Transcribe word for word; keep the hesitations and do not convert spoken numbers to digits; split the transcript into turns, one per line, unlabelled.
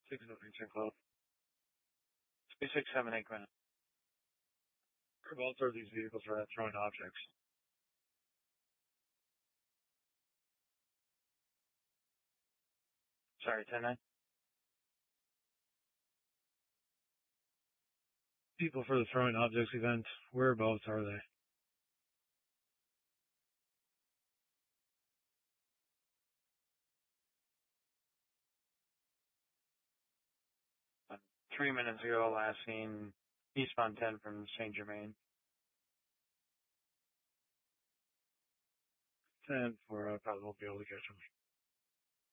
Six nothing ten club. Three six seven eight ground. Whereabouts are these vehicles for throwing objects? Sorry, ten nine. People for the throwing objects event, whereabouts are they? Uh, three minutes ago, last seen eastbound ten from Saint Germain. ten for uh, probably won't be able to catch them.